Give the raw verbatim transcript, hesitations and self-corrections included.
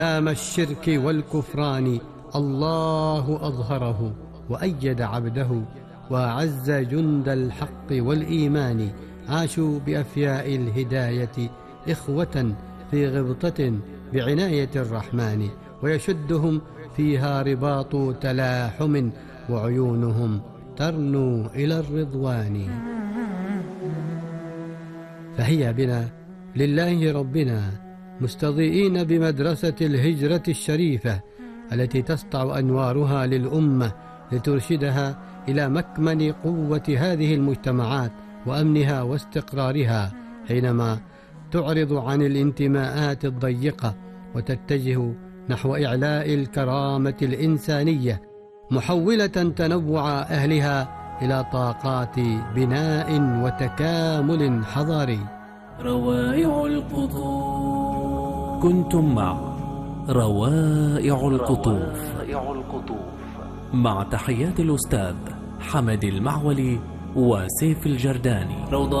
أمام الشرك والكفران الله أظهره وأيد عبده وأعز جند الحق والإيمان. عاشوا بأفياء الهداية إخوة في غبطة بعناية الرحمن، ويشدهم فيها رباط تلاحم وعيونهم ترنو إلى الرضوان. فهيا بنا لله ربنا مستضيئين بمدرسة الهجرة الشريفة التي تسطع أنوارها للأمة لترشدها إلى مكمن قوة هذه المجتمعات وأمنها واستقرارها، حينما تعرض عن الانتماءات الضيقة وتتجه نحو إعلاء الكرامة الإنسانية، محولة تنوع أهلها إلى طاقات بناء وتكامل حضاري. روائع القطوف. كنتم مع روائع القطوف مع تحيات الأستاذ حمد المعولي وسيف الجرداني.